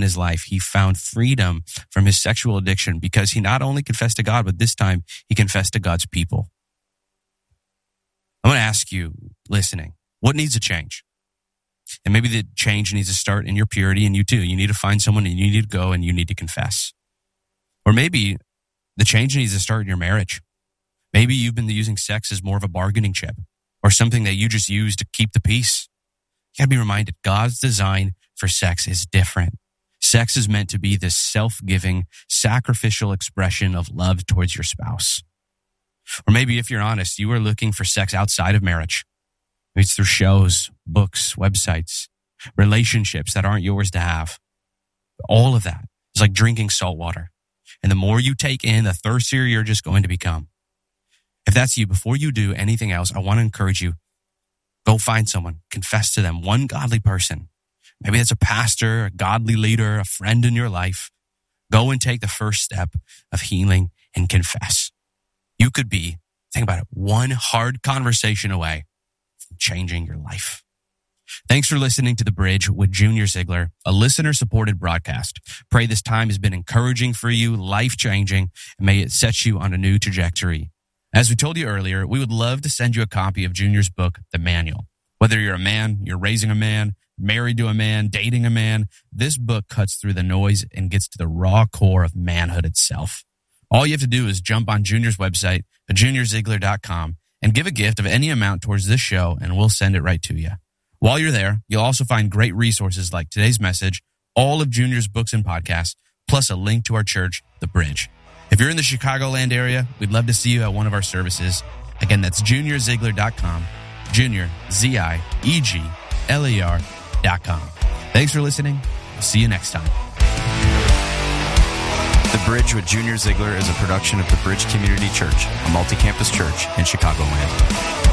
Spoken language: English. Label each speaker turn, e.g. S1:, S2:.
S1: in his life, he found freedom from his sexual addiction because he not only confessed to God, but this time he confessed to God's people. I'm going to ask you, listening, what needs to change? And maybe the change needs to start in your purity and you too. You need to find someone and you need to go and you need to confess. Or maybe the change needs to start in your marriage. Maybe you've been using sex as more of a bargaining chip or something that you just use to keep the peace. You gotta be reminded, God's design for sex is different. Sex is meant to be this self-giving, sacrificial expression of love towards your spouse. Or maybe if you're honest, you are looking for sex outside of marriage. Maybe it's through shows, books, websites, relationships that aren't yours to have. All of that is like drinking salt water. And the more you take in, the thirstier you're just going to become. If that's you, before you do anything else, I want to encourage you, go find someone, confess to them, one godly person. Maybe it's a pastor, a godly leader, a friend in your life. Go and take the first step of healing and confess. You could be, think about it, one hard conversation away from changing your life. Thanks for listening to The Bridge with Junior Ziegler, a listener-supported broadcast. Pray this time has been encouraging for you, life-changing, and may it set you on a new trajectory. As we told you earlier, we would love to send you a copy of Junior's book, The Manual. Whether you're a man, you're raising a man, married to a man, dating a man, this book cuts through the noise and gets to the raw core of manhood itself. All you have to do is jump on Junior's website, juniorziegler.com, and give a gift of any amount towards this show, and we'll send it right to you. While you're there, you'll also find great resources like today's message, all of Junior's books and podcasts, plus a link to our church, The Bridge. If you're in the Chicagoland area, we'd love to see you at one of our services. Again, that's juniorziegler.com, Junior, ZIEGLER.com. Thanks for listening. We'll see you next time.
S2: The Bridge with Junior Ziegler is a production of The Bridge Community Church, a multi-campus church in Chicagoland.